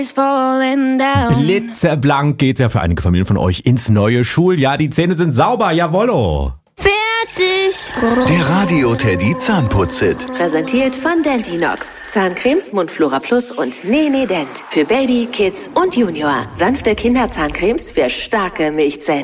Blitzeblank geht's ja für einige Familien von euch ins neue Schuljahr. Die Zähne sind sauber, jawollo. Fertig. Der Radio Teddy Zahnputz-Hit. Präsentiert von Dentinox. Zahncremes, Mundflora Plus und Nene Dent. Für Baby, Kids und Junior. Sanfte Kinderzahncremes für starke Milchzähne.